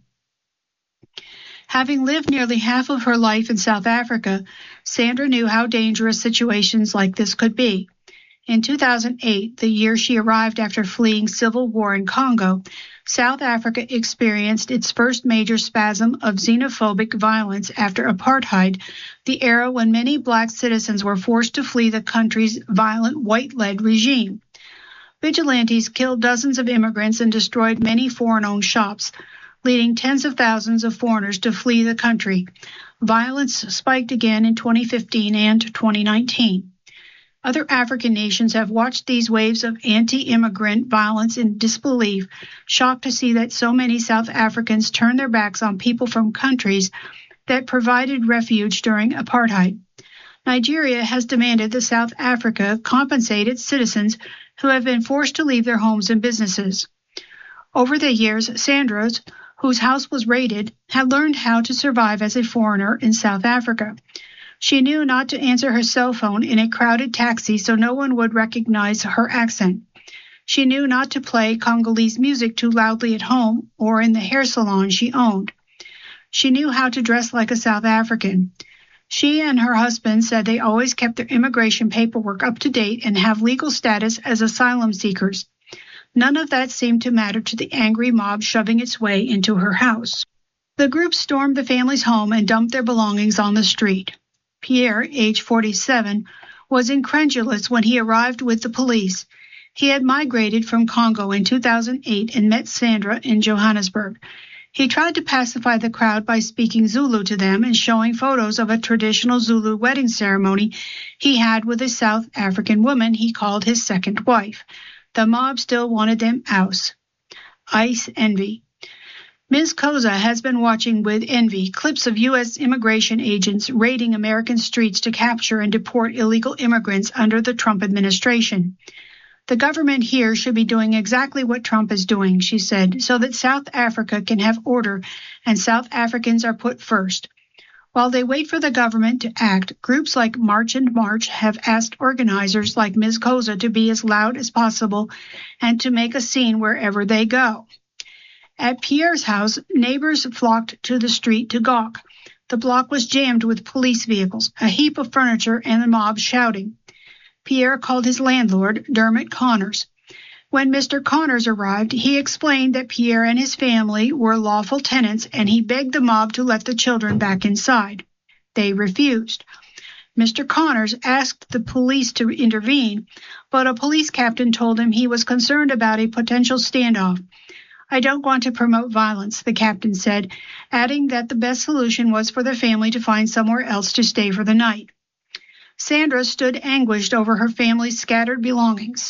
Having lived nearly half of her life in South Africa, Sandra knew how dangerous situations like this could be. In 2008, the year she arrived after fleeing civil war in Congo, South Africa experienced its first major spasm of xenophobic violence after apartheid, the era when many black citizens were forced to flee the country's violent white-led regime. Vigilantes killed dozens of immigrants and destroyed many foreign-owned shops, leading tens of thousands of foreigners to flee the country. Violence spiked again in 2015 and 2019. Other African nations have watched these waves of anti-immigrant violence in disbelief, shocked to see that so many South Africans turn their backs on people from countries that provided refuge during apartheid. Nigeria has demanded that South Africa compensate its citizens who have been forced to leave their homes and businesses. Over the years, Sandra, whose house was raided, had learned how to survive as a foreigner in South Africa. She knew not to answer her cell phone in a crowded taxi so no one would recognize her accent. She knew not to play Congolese music too loudly at home or in the hair salon she owned. She knew how to dress like a South African. She and her husband said they always kept their immigration paperwork up to date and have legal status as asylum seekers. None of that seemed to matter to the angry mob shoving its way into her house. The group stormed the family's home and dumped their belongings on the street. Pierre, age 47, was incredulous when he arrived with the police. He had migrated from Congo in 2008 and met Sandra in Johannesburg. He tried to pacify the crowd by speaking Zulu to them and showing photos of a traditional Zulu wedding ceremony he had with a South African woman he called his second wife. The mob still wanted them out. ICE envy. Ms. Koza has been watching with envy clips of U.S. immigration agents raiding American streets to capture and deport illegal immigrants under the Trump administration. The government here should be doing exactly what Trump is doing, she said, so that South Africa can have order and South Africans are put first. While they wait for the government to act, groups like March and March have asked organizers like Ms. Koza to be as loud as possible and to make a scene wherever they go. At Pierre's house, neighbors flocked to the street to gawk. The block was jammed with police vehicles, a heap of furniture, and the mob shouting. Pierre called his landlord, Dermot Connors. When Mr. Connors arrived, he explained that Pierre and his family were lawful tenants, and he begged the mob to let the children back inside. They refused. Mr. Connors asked the police to intervene, but a police captain told him he was concerned about a potential standoff. "I don't want to promote violence," the captain said, adding that the best solution was for the family to find somewhere else to stay for the night. Sandra stood anguished over her family's scattered belongings.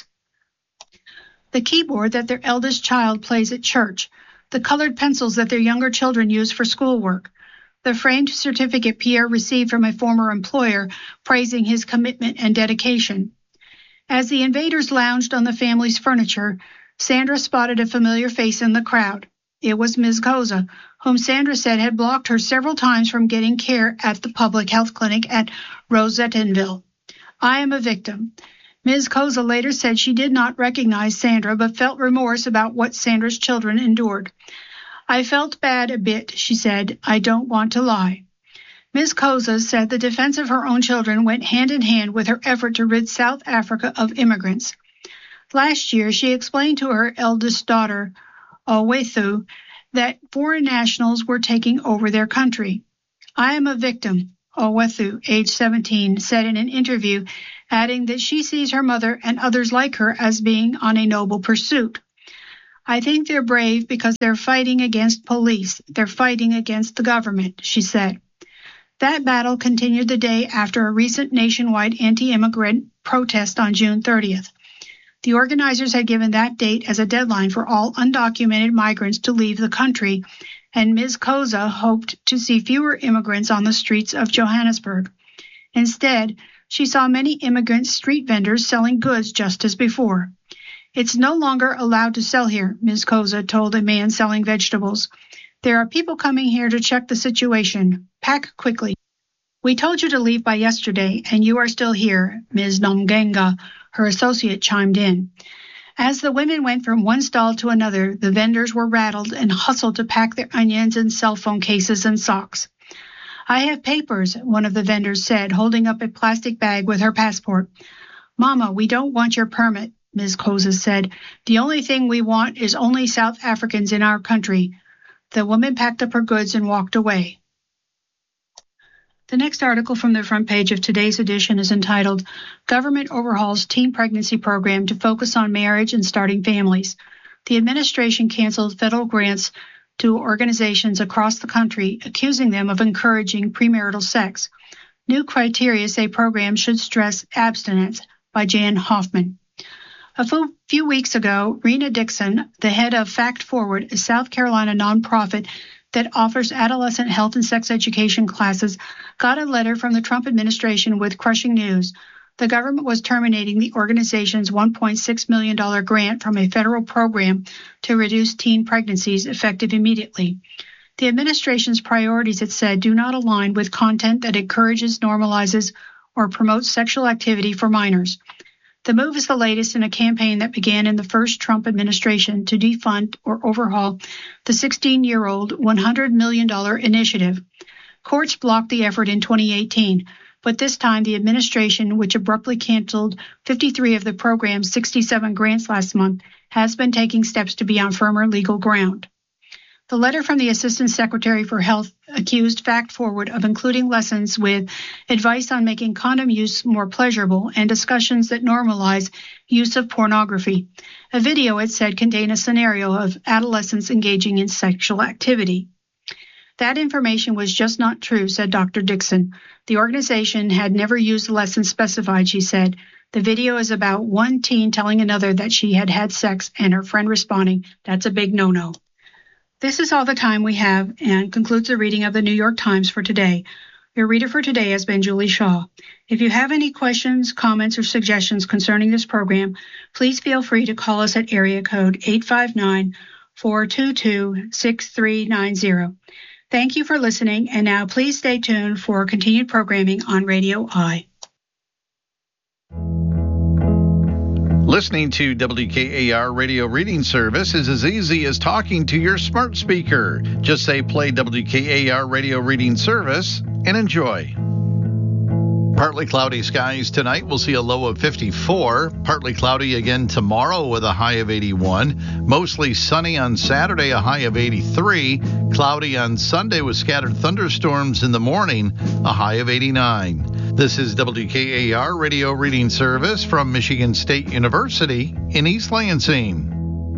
The keyboard that their eldest child plays at church, the colored pencils that their younger children use for schoolwork, the framed certificate Pierre received from a former employer praising his commitment and dedication. As the invaders lounged on the family's furniture, Sandra spotted a familiar face in the crowd. It was Ms. Koza, whom Sandra said had blocked her several times from getting care at the public health clinic at Rosettenville. "I am a victim." Ms. Koza later said she did not recognize Sandra but felt remorse about what Sandra's children endured. "I felt bad a bit," she said. "I don't want to lie." Ms. Koza said the defense of her own children went hand in hand with her effort to rid South Africa of immigrants. Last year, she explained to her eldest daughter, Owethu, that foreign nationals were taking over their country. I am a victim, Owethu, age 17, said in an interview, adding that she sees her mother and others like her as being on a noble pursuit. I think they're brave because they're fighting against police. They're fighting against the government, she said. That battle continued the day after a recent nationwide anti-immigrant protest on June 30th. The organizers had given that date as a deadline for all undocumented migrants to leave the country, and Ms. Koza hoped to see fewer immigrants on the streets of Johannesburg. Instead, she saw many immigrant street vendors selling goods just as before. It's no longer allowed to sell here, Ms. Koza told a man selling vegetables. There are people coming here to check the situation. Pack quickly. We told you to leave by yesterday, and you are still here, Ms. Nomgenga, her associate, chimed in. As the women went from one stall to another, the vendors were rattled and hustled to pack their onions and cell phone cases and socks. I have papers, one of the vendors said, holding up a plastic bag with her passport. Mama, we don't want your permit, Ms. Koza said. The only thing we want is only South Africans in our country. The woman packed up her goods and walked away. The next article from the front page of today's edition is entitled, Government Overhauls Teen Pregnancy Program to Focus on Marriage and Starting Families. The administration canceled federal grants to organizations across the country, accusing them of encouraging premarital sex. New criteria say programs should stress abstinence, by Jan Hoffman. A few weeks ago, Rena Dixon, the head of Fact Forward, a South Carolina nonprofit that offers adolescent health and sex education classes, got a letter from the Trump administration with crushing news. The government was terminating the organization's $1.6 million grant from a federal program to reduce teen pregnancies effective immediately. The administration's priorities, it said, do not align with content that encourages, normalizes, or promotes sexual activity for minors. The move is the latest in a campaign that began in the first Trump administration to defund or overhaul the 16-year-old $100 million initiative. Courts blocked the effort in 2018, but this time the administration, which abruptly canceled 53 of the program's 67 grants last month, has been taking steps to be on firmer legal ground. The letter from the Assistant Secretary for Health accused Fact Forward of including lessons with advice on making condom use more pleasurable and discussions that normalize use of pornography. A video, it said, contained a scenario of adolescents engaging in sexual activity. That information was just not true, said Dr. Dixon. The organization had never used the lessons specified, she said. The video is about one teen telling another that she had had sex and her friend responding, "That's a big no-no." This is all the time we have and concludes the reading of the New York Times for today. Your reader for today has been Julie Shaw. If you have any questions, comments, or suggestions concerning this program, please feel free to call us at area code 859-422-6390. Thank you for listening, and now please stay tuned for continued programming on Radio I. Listening to WKAR Radio Reading Service is as easy as talking to your smart speaker. Just say play WKAR Radio Reading Service and enjoy. Partly cloudy skies tonight. We'll see a low of 54. Partly cloudy again tomorrow with a high of 81. Mostly sunny on Saturday, a high of 83. Cloudy on Sunday with scattered thunderstorms in the morning, a high of 89. This is WKAR Radio Reading Service from Michigan State University in East Lansing.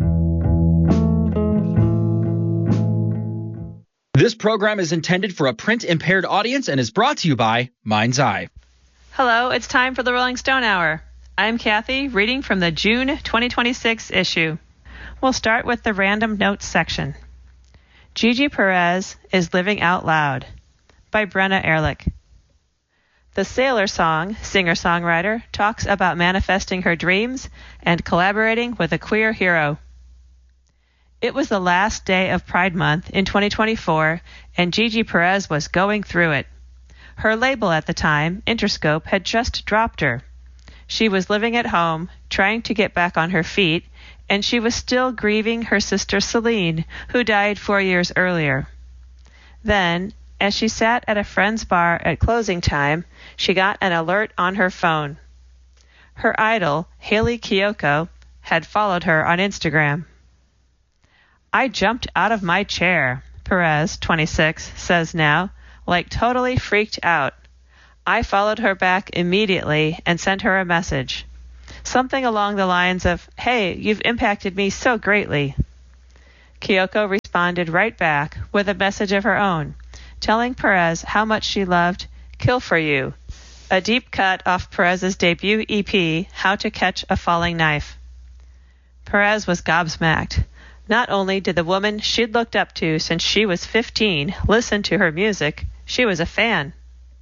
This program is intended for a print-impaired audience and is brought to you by Mind's Eye. Hello, it's time for the Rolling Stone Hour. I'm Kathy, reading from the June 2026 issue. We'll start with the random notes section. Gigi Perez is Living Out Loud by Brenna Ehrlich. The Sailor Song singer-songwriter talks about manifesting her dreams and collaborating with a queer hero. It was the last day of Pride Month in 2024, and Gigi Perez was going through it. Her label at the time, Interscope, had just dropped her. She was living at home, trying to get back on her feet, and she was still grieving her sister Celine, who died 4 years earlier. Then, as she sat at a friend's bar at closing time, she got an alert on her phone. Her idol, Hayley Kiyoko, had followed her on Instagram. I jumped out of my chair, Perez, 26, says now, like totally freaked out. I followed her back immediately and sent her a message. Something along the lines of, "Hey, you've impacted me so greatly." Kyoko responded right back with a message of her own, telling Perez how much she loved Kill For You, a deep cut off Perez's debut EP, How to Catch a Falling Knife. Perez was gobsmacked. Not only did the woman she'd looked up to since she was 15 listen to her music, she was a fan.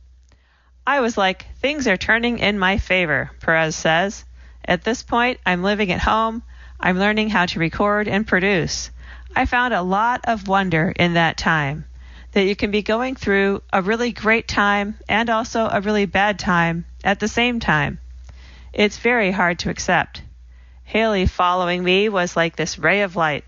I was like, things are turning in my favor, Perez says. At this point, I'm living at home. I'm learning how to record and produce. I found a lot of wonder in that time, that you can be going through a really great time and also a really bad time at the same time. It's very hard to accept. Haley following me was like this ray of light.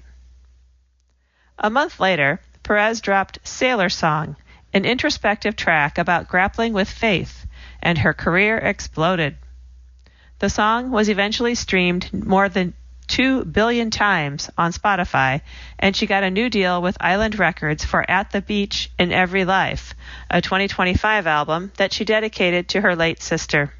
A month later, Perez dropped Sailor Song, an introspective track about grappling with faith, and her career exploded. The song was eventually streamed more than 2 billion times on Spotify, and she got a new deal with Island Records for At the Beach in Every Life, a 2025 album that she dedicated to her late sister.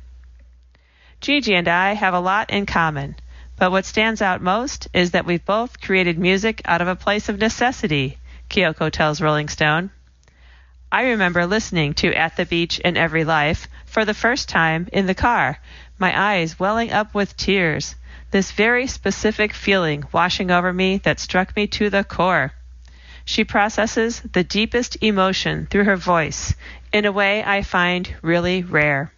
Gigi and I have a lot in common, but what stands out most is that we've both created music out of a place of necessity, Kyoko tells Rolling Stone. I remember listening to At the Beach in Every Life for the first time in the car, my eyes welling up with tears, this very specific feeling washing over me that struck me to the core. She processes the deepest emotion through her voice in a way I find really rare.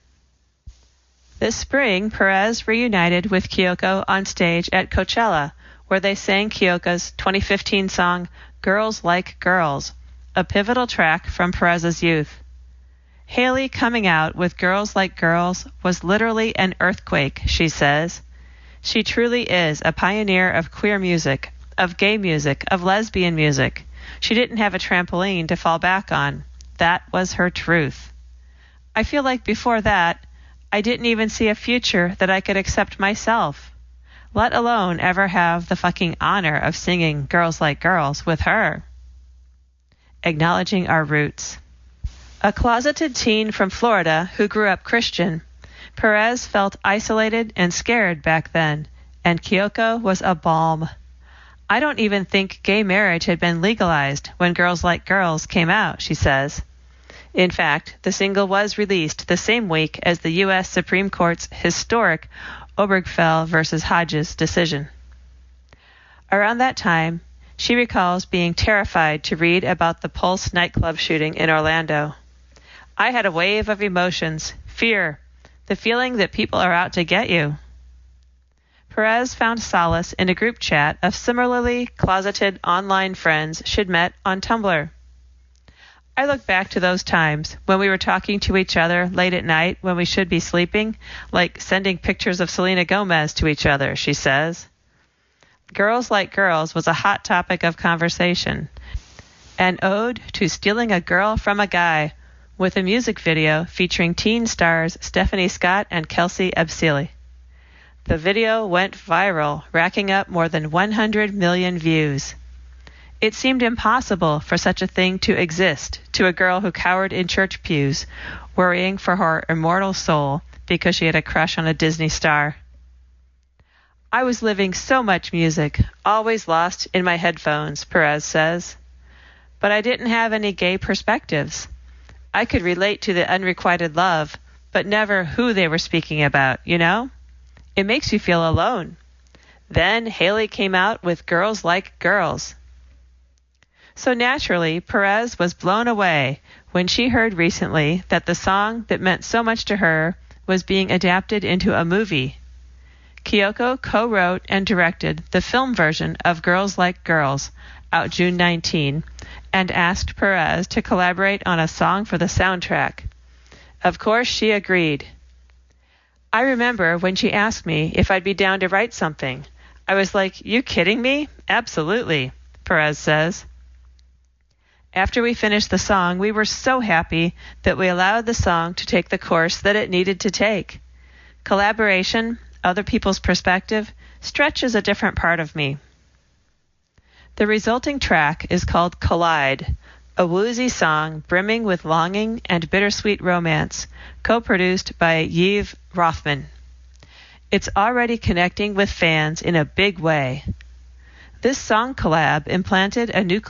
This spring, Perez reunited with Kyoko on stage at Coachella, where they sang Kyoko's 2015 song, Girls Like Girls, a pivotal track from Perez's youth. Haley coming out with Girls Like Girls was literally an earthquake, she says. She truly is a pioneer of queer music, of gay music, of lesbian music. She didn't have a trampoline to fall back on. That was her truth. I feel like before that, I didn't even see a future that I could accept myself, let alone ever have the fucking honor of singing Girls Like Girls with her. Acknowledging our roots. A closeted teen from Florida who grew up Christian, Perez felt isolated and scared back then, and Kyoko was a balm. I don't even think gay marriage had been legalized when Girls Like Girls came out, she says. In fact, the single was released the same week as the U.S. Supreme Court's historic Obergefell v. Hodges decision. Around that time, she recalls being terrified to read about the Pulse nightclub shooting in Orlando. I had a wave of emotions, fear, the feeling that people are out to get you. Perez found solace in a group chat of similarly closeted online friends she'd met on Tumblr. I look back to those times when we were talking to each other late at night when we should be sleeping, like sending pictures of Selena Gomez to each other, she says. Girls Like Girls was a hot topic of conversation, an ode to stealing a girl from a guy, with a music video featuring teen stars Stephanie Scott and Kelsey Ebsili. The video went viral, racking up more than 100 million views. It seemed impossible for such a thing to exist to a girl who cowered in church pews, worrying for her immortal soul because she had a crush on a Disney star. I was living so much music, always lost in my headphones, Perez says. But I didn't have any gay perspectives. I could relate to the unrequited love, but never who they were speaking about, you know? It makes you feel alone. Then Haley came out with Girls Like Girls. So naturally, Perez was blown away when she heard recently that the song that meant so much to her was being adapted into a movie. Kyoko co-wrote and directed the film version of Girls Like Girls, out June 19, and asked Perez to collaborate on a song for the soundtrack. Of course, she agreed. I remember when she asked me if I'd be down to write something. I was like, you kidding me? Absolutely, Perez says. After we finished the song, we were so happy that we allowed the song to take the course that it needed to take. Collaboration, other people's perspective, stretches a different part of me. The resulting track is called Collide, a woozy song brimming with longing and bittersweet romance, co-produced by Yves Rothman. It's already connecting with fans in a big way. This song collab implanted a nuclear